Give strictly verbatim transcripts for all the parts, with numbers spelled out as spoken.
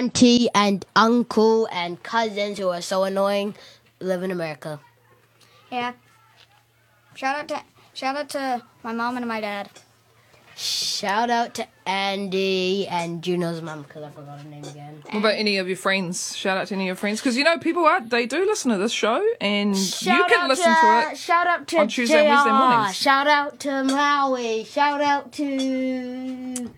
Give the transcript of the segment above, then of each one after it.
auntie and uncle and cousins who are so annoying live in America. Yeah. Shout out to shout out to my mom and my dad. Shout out to Andy and Juno's mum, because I forgot her name again. What about any of your friends? Shout out to any of your friends. Because, you know, people are, they do listen to this show, and Shout you can out listen to, to it Shout out to on Tuesday and Wednesday J R. mornings. Shout out to Maui. Shout out to...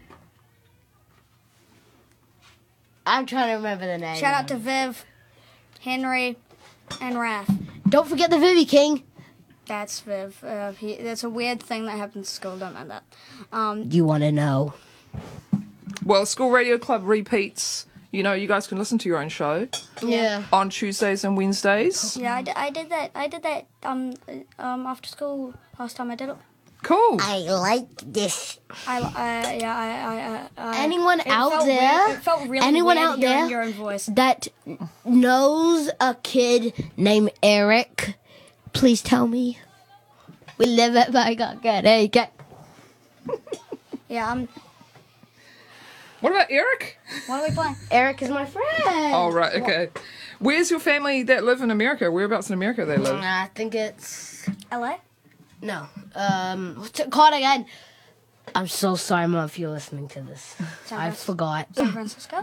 I'm trying to remember the name. Shout out to Viv, Henry, and Raph. Don't forget the Vivi King. That's Viv. Uh, he, that's a weird thing that happens at school. Don't know that. Um, You want to know. Well, School Radio Club repeats. You know, you guys can listen to your own show Yeah. on Tuesdays and Wednesdays. yeah, I, d- I did that. I did that um um after school last time I did it. Cool. I like this. I uh, yeah I I, I Anyone it out felt there? Weird. It felt really Anyone weird out hearing there your own voice. that knows a kid named Eric, please tell me. We live at Bangkok. Hey, get. Yeah. Um. What about Eric? What are we playing? Eric is my friend. Oh, right, okay. Where's your family that live in America? Whereabouts in America they live? I think it's L A. no. Um, what's it called again? I'm so sorry, Mom, if you're listening to this. San I Francisco. forgot. San Francisco.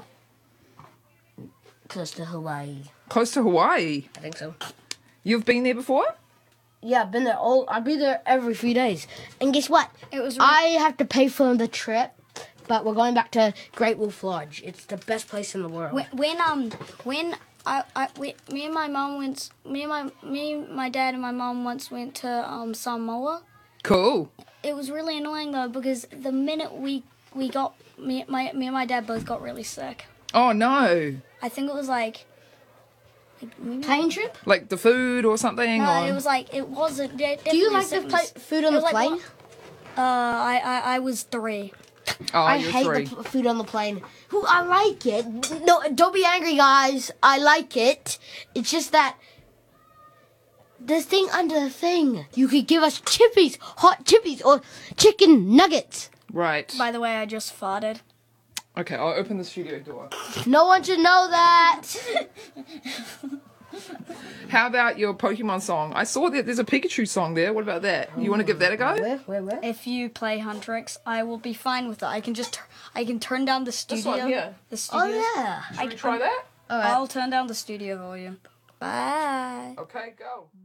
Close to Hawaii. Close to Hawaii. I think so. You've been there before? Yeah, I've been there all. I'll be there every few days. And guess what? It was. I have to pay for the trip, but we're going back to Great Wolf Lodge. It's the best place in the world. When, when um when I, I we, me and my mom went me and my me my dad and my mom once went to um Samoa. Cool. It was really annoying though because the minute we we got me my me and my dad both got really sick. Oh, no. I think it was like, like maybe, Plane trip? Like the food or something? no, or... it was like it wasn't. It, Do you definitely like the sickness. pla- food on It the was like plane? Uh, I, I I was three. Oh, I you're hate three. the p- food on the plane. Who I like it. No, don't be angry, guys. I like it. It's just that the thing under the thing. You could give us chippies, hot chippies, or chicken nuggets. Right. By the way, I just farted. Okay, I'll open the studio door. No one should know that. How about your Pokemon song? I saw that there's a Pikachu song there. What about that? You want to give that a go? Where, where, where? If you play Huntrix, I will be fine with that. I can just tur- I can turn down the studio. one here. The studio. Oh yeah. I Should we try that? All right. I'll turn down the studio volume. Bye. Okay, go.